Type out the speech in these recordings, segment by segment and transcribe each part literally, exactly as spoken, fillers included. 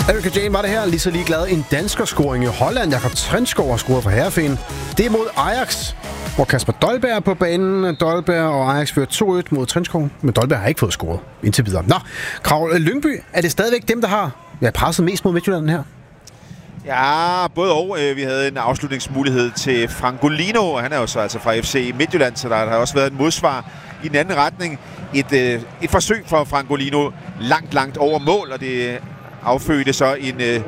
Erika Jane var det her, lige så ligeglad. En danskerscoring i Holland. Jakob Trenskov har scoret for Herrefeen. Det er mod Ajax, hvor Kasper Dolberg er på banen. Dolberg og Ajax fører to et mod Trenskov, men Dolberg har ikke fået scoret indtil videre. Nå, Krav Lyngby, er det stadigvæk dem, der har ja, presset mest mod Midtjylland her? Ja, både og. Vi havde en afslutningsmulighed til Frangolino, og han er jo så altså fra F C Midtjylland, så der har også været et modsvar i den anden retning. Et, et forsøg for Frangolino langt, langt over mål, og det affødte så en uh,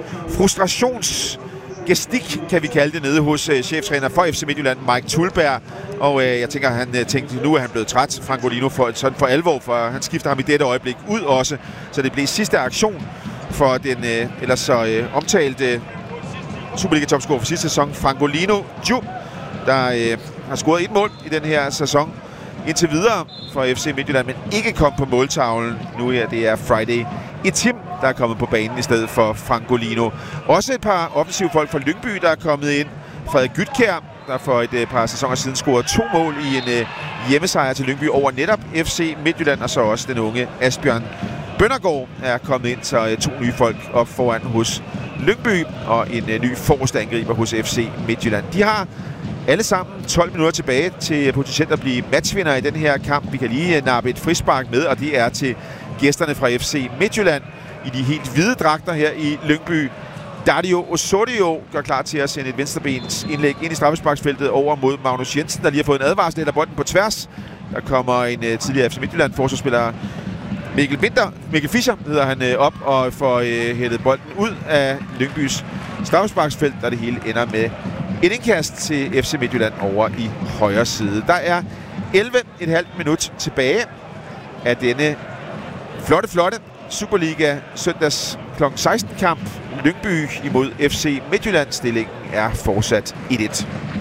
frustrationsgestik, kan vi kalde det, nede hos uh, cheftræner for F C Midtjylland, Mike Tulberg. Og uh, jeg tænker, han uh, tænkte, nu er han blevet træt, Frangolino, for, sådan for alvor, for han skifter ham i dette øjeblik ud også. Så det blev sidste aktion for den uh, ellers så uh, omtalte uh, Superliga-topscorer for sidste sæson, Frangolino Ju, der uh, har scoret et mål i den her sæson indtil videre for F C Midtjylland, men ikke kom på måltavlen. Nu her, det er Friday Etim, der er kommet på banen i stedet for Frangolino. Også et par offensive folk fra Lyngby, der er kommet ind. Frederik Gytkjær, der for et uh, par sæsoner siden scorede to mål i en uh, hjemmesejr til Lyngby over netop F C Midtjylland, og så også den unge Asbjørn Bøndergaard er kommet ind, så uh, to nye folk op foran hos Lyngby, og en uh, ny forreste angriber hos F C Midtjylland. De har alle sammen tolv minutter tilbage til potentielt at blive matchvinder i den her kamp. Vi kan lige nappe et frispark med, og det er til gæsterne fra F C Midtjylland i de helt hvide dragter her i Lyngby. Dario Osorio gør klar til at sende et venstrebens indlæg ind i straffesparksfeltet over mod Magnus Jensen, der lige har fået en advarsel, eller bolden på tværs. Der kommer en uh, tidligere F C Midtjylland forsvarsspiller, Mikkel Winter, Mikkel Fischer hedder han, uh, op og får uh, hættet bolden ud af Lyngbys straffesparksfelt, der det hele ender med et indkast til F C Midtjylland over i højre side. Der er elleve komma fem minut tilbage af denne flotte, flotte Superliga søndags klokken seksten kamp. Lyngby imod F C Midtjylland. Stillingen er fortsat et et.